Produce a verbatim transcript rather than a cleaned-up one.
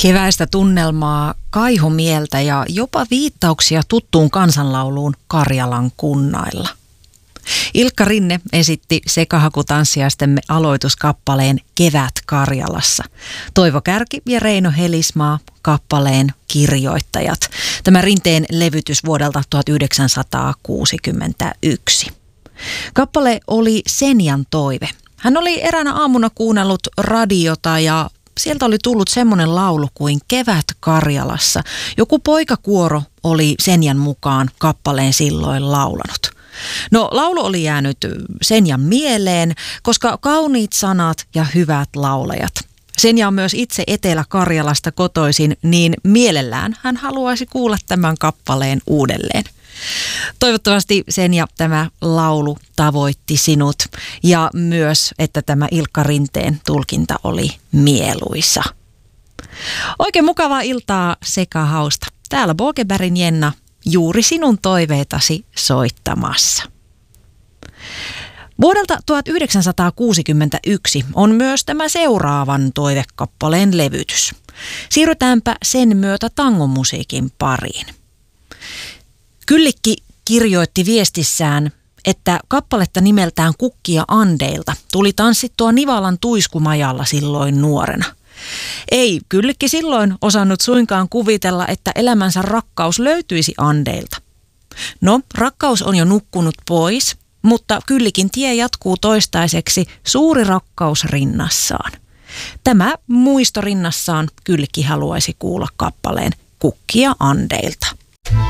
Keväistä tunnelmaa, kaihomieltä ja jopa viittauksia tuttuun kansanlauluun Karjalan kunnailla. Ilkka Rinne esitti sekahakutanssiaistemme aloituskappaleen Kevät Karjalassa. Toivo Kärki ja Reino Helismaa kappaleen kirjoittajat. Tämä Rinteen levytys vuodelta tuhatyhdeksänsataakuusikymmentäyksi. Kappale oli Senjan toive. Hän oli eräänä aamuna kuunnellut radiota ja sieltä oli tullut semmoinen laulu kuin Kevät Karjalassa. Joku poikakuoro oli Senjan mukaan kappaleen silloin laulanut. No, laulu oli jäänyt Senjan mieleen, koska kauniit sanat ja hyvät laulajat. Senja on myös itse Etelä-Karjalasta kotoisin, niin mielellään hän haluaisi kuulla tämän kappaleen uudelleen. Toivottavasti Senja tämä laulu tavoitti sinut ja myös, että tämä Ilkka Rinteen tulkinta oli mieluisa. Oikein mukavaa iltaa sekä hausta. Täällä Bogebergin Jenna juuri sinun toiveitasi soittamassa. Vuodelta tuhatyhdeksänsataakuusikymmentäyksi on myös tämä seuraavan toivekappaleen levytys. Siirrytäänpä sen myötä tangomusiikin pariin. Kyllikki kirjoitti viestissään, että kappaletta nimeltään Kukkia Andeilta tuli tanssittua Nivalan tuiskumajalla silloin nuorena. Ei Kyllikki silloin osannut suinkaan kuvitella, että elämänsä rakkaus löytyisi Andeilta. No, rakkaus on jo nukkunut pois, mutta Kyllikin tie jatkuu toistaiseksi suuri rakkaus rinnassaan. Tämä muisto rinnassaan Kyllikki haluaisi kuulla kappaleen Kukkia Andeilta.